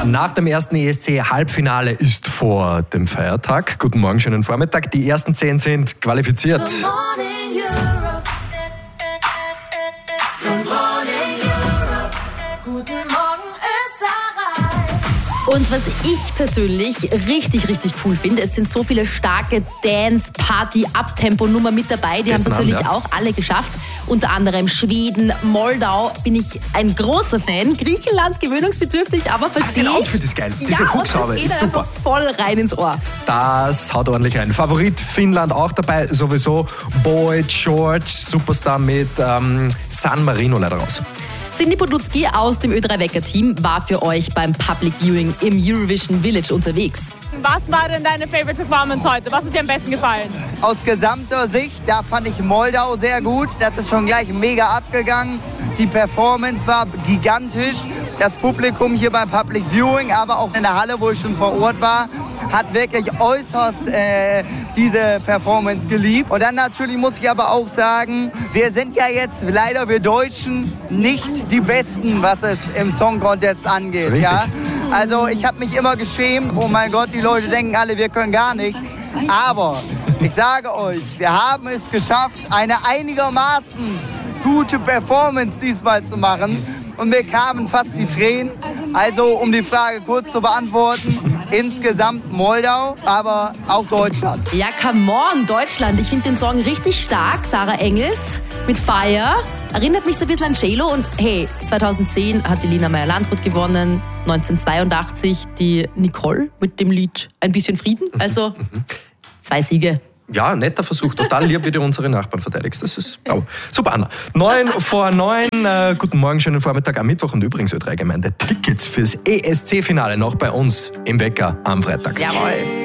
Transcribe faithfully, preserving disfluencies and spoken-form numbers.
Nach dem ersten E S C-Halbfinale ist vor dem Feiertag. Guten Morgen, schönen Vormittag. Die ersten zehn sind qualifiziert. Good morning, Europe. Good morning, Europe. Guten Morgen, Österreich. Und was ich persönlich richtig, richtig cool finde, es sind so viele starke Dance-, Party-, Abtempo-Nummer mit dabei. Die haben es natürlich Abend, ja. auch alle geschafft. Unter anderem Schweden, Moldau bin ich ein großer Fan. Griechenland gewöhnungsbedürftig, aber verstehe Sein ich. Outfit ist geil. Diese ja, Fuchshaube und das geht ist super. einfach voll rein ins Ohr. Das haut ordentlich rein. Favorit Finnland auch dabei, sowieso. Boy George, Superstar mit ähm, San Marino leider raus. Cindy Podlutzki aus dem Ö drei Wecker-Team war für euch beim Public Viewing im Eurovision Village unterwegs. Was war denn deine Favorite Performance heute? Was hat dir am besten gefallen? Aus gesamter Sicht, da fand ich Moldau sehr gut. Das ist schon gleich mega abgegangen. Die Performance war gigantisch. Das Publikum hier beim Public Viewing, aber auch in der Halle, wo ich schon vor Ort war, hat wirklich äußerst äh, diese Performance geliebt. Und dann natürlich muss ich aber auch sagen, wir sind ja jetzt leider, wir Deutschen, nicht die Besten, was es im Song Contest angeht. Ja? Also ich habe mich immer geschämt. Oh mein Gott, die Leute denken alle, wir können gar nichts. Aber ich sage euch, wir haben es geschafft, eine einigermaßen gute Performance diesmal zu machen. Und mir kamen fast die Tränen. Also, um die Frage kurz zu beantworten, insgesamt Moldau, aber auch Deutschland. Ja, come on, Deutschland. Ich finde den Song richtig stark. Sarah Engels mit Fire. Erinnert mich so ein bisschen an J-Lo. Und hey, zweitausendzehn hat die Lina Meyer-Landrut gewonnen. neunzehnhundertzweiundachtzig die Nicole mit dem Lied Ein bisschen Frieden. Also zwei Siege. Ja, netter Versuch. Total lieb, wie du unsere Nachbarn verteidigst. Das ist oh. super, Anna. Neun vor neun. Äh, guten Morgen, schönen Vormittag am Mittwoch. Und übrigens, Ö drei Gemeinde, Tickets fürs E S C-Finale noch bei uns im Wecker am Freitag. Jawohl.